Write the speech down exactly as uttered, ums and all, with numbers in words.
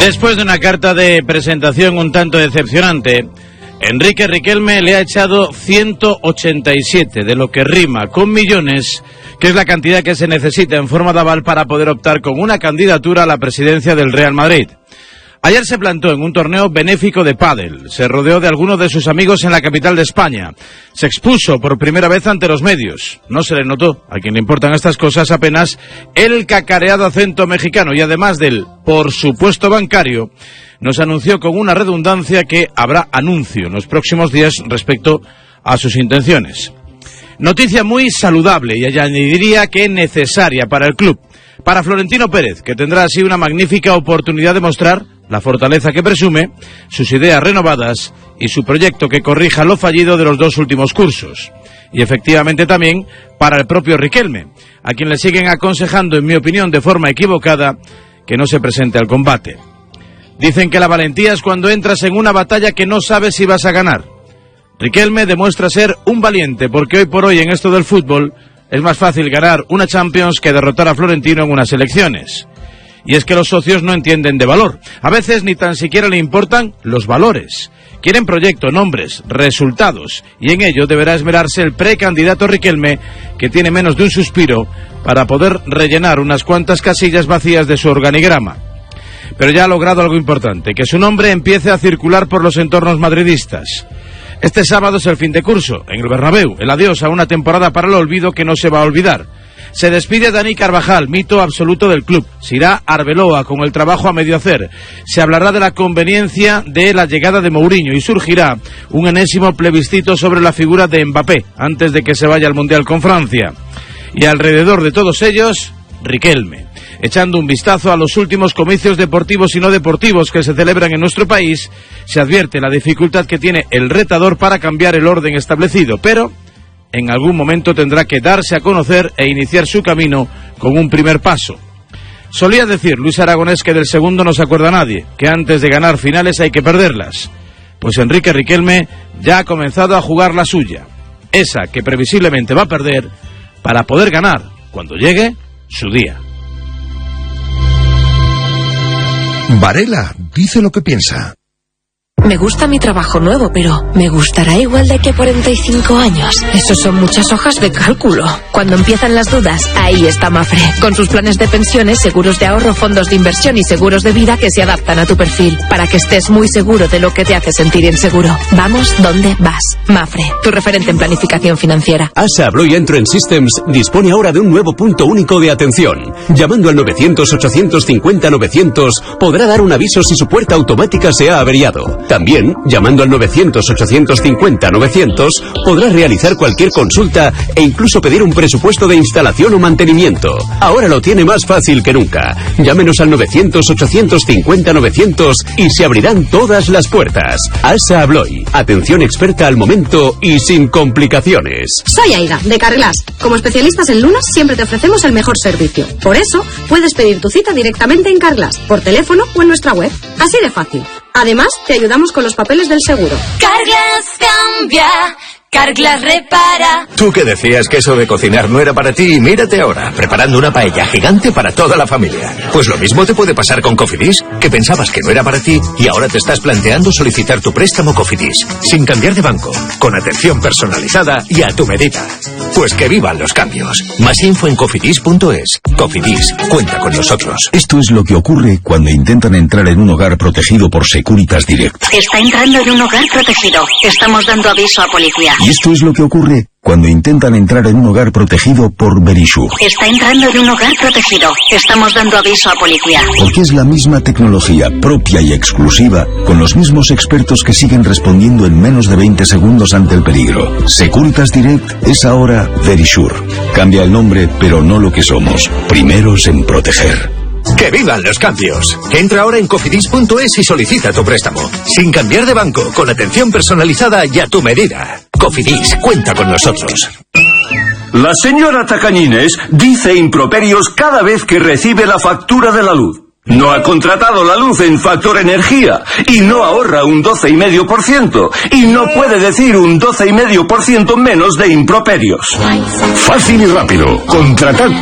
Después de una carta de presentación un tanto decepcionante, Enrique Riquelme le ha echado ciento ochenta y siete, de lo que rima con millones, que es la cantidad que se necesita en forma de aval para poder optar con una candidatura a la presidencia del Real Madrid. Ayer se plantó en un torneo benéfico de pádel, se rodeó de algunos de sus amigos en la capital de España, se expuso por primera vez ante los medios, no se le notó, a quien le importan estas cosas, apenas el cacareado acento mexicano, y además del por supuesto bancario, nos anunció con una redundancia que habrá anuncio en los próximos días respecto a sus intenciones. Noticia muy saludable y añadiría que necesaria para el club, para Florentino Pérez, que tendrá así una magnífica oportunidad de mostrar la fortaleza que presume, sus ideas renovadas y su proyecto que corrija lo fallido de los dos últimos cursos. Y efectivamente también para el propio Riquelme, a quien le siguen aconsejando, en mi opinión, de forma equivocada, que no se presente al combate. Dicen que la valentía es cuando entras en una batalla que no sabes si vas a ganar. Riquelme demuestra ser un valiente, porque hoy por hoy en esto del fútbol es más fácil ganar una Champions que derrotar a Florentino en unas elecciones. Y es que los socios no entienden de valor. A veces ni tan siquiera le importan los valores. Quieren proyecto, nombres, resultados. Y en ello deberá esmerarse el precandidato Riquelme, que tiene menos de un suspiro para poder rellenar unas cuantas casillas vacías de su organigrama. Pero ya ha logrado algo importante, que su nombre empiece a circular por los entornos madridistas. Este sábado es el fin de curso, en el Bernabéu, el adiós a una temporada para el olvido que no se va a olvidar. Se despide Dani Carvajal, mito absoluto del club. Se irá Arbeloa con el trabajo a medio hacer. Se hablará de la conveniencia de la llegada de Mourinho y surgirá un enésimo plebiscito sobre la figura de Mbappé antes de que se vaya al Mundial con Francia. Y alrededor de todos ellos, Riquelme. Echando un vistazo a los últimos comicios deportivos y no deportivos que se celebran en nuestro país, se advierte la dificultad que tiene el retador para cambiar el orden establecido, pero en algún momento tendrá que darse a conocer e iniciar su camino con un primer paso. Solía decir Luis Aragonés que del segundo no se acuerda nadie, que antes de ganar finales hay que perderlas. Pues Enrique Riquelme ya ha comenzado a jugar la suya, esa que previsiblemente va a perder para poder ganar cuando llegue su día. Varela dice lo que piensa. Me gusta mi trabajo nuevo, pero ¿me gustará igual de aquí a cuarenta y cinco años? Eso son muchas hojas de cálculo. Cuando empiezan las dudas, ahí está Mafre. Con sus planes de pensiones, seguros de ahorro, fondos de inversión y seguros de vida que se adaptan a tu perfil, para que estés muy seguro de lo que te hace sentir inseguro. Vamos donde vas. Mafre, tu referente en planificación financiera. ASA Abloy Entrance Systems dispone ahora de un nuevo punto único de atención. Llamando al novecientos ochocientos cincuenta novecientos podrá dar un aviso si su puerta automática se ha averiado. También, llamando al novecientos ochocientos cincuenta novecientos, podrás realizar cualquier consulta e incluso pedir un presupuesto de instalación o mantenimiento. Ahora lo tiene más fácil que nunca. Llámenos al novecientos ochocientos cincuenta novecientos y se abrirán todas las puertas. ASA Abloy, atención experta al momento y sin complicaciones. Soy Aida, de Carglass. Como especialistas en lunas siempre te ofrecemos el mejor servicio. Por eso, puedes pedir tu cita directamente en Carglass, por teléfono o en nuestra web. Así de fácil. Además, te ayudamos con los papeles del seguro. Carglass cambia, Carglass repara. Tú que decías que eso de cocinar no era para ti, y mírate ahora, preparando una paella gigante para toda la familia. Pues lo mismo te puede pasar con Cofidis, que pensabas que no era para ti y ahora te estás planteando solicitar tu préstamo Cofidis, sin cambiar de banco, con atención personalizada y a tu medida. Pues que vivan los cambios. Más info en cofidis punto es. Cofidis, cuenta con nosotros. Esto es lo que ocurre cuando intentan entrar en un hogar protegido por Securitas Direct. Está entrando en un hogar protegido. Estamos dando aviso a policía. Y esto es lo que ocurre cuando intentan entrar en un hogar protegido por Verisure. Está entrando en un hogar protegido. Estamos dando aviso a policía. Porque es la misma tecnología propia y exclusiva, con los mismos expertos que siguen respondiendo en menos de veinte segundos ante el peligro. Securitas Direct es ahora Verisure. Cambia el nombre, pero no lo que somos. Primeros en proteger. ¡Que vivan los cambios! Entra ahora en cofidis punto es y solicita tu préstamo. Sin cambiar de banco, con atención personalizada y a tu medida. Cofidis, cuenta con nosotros. La señora Tacañines dice improperios cada vez que recibe la factura de la luz. No ha contratado la luz en Factor Energía y no ahorra un doce coma cinco por ciento y no puede decir un doce coma cinco por ciento menos de improperios. Fácil y rápido. Contratar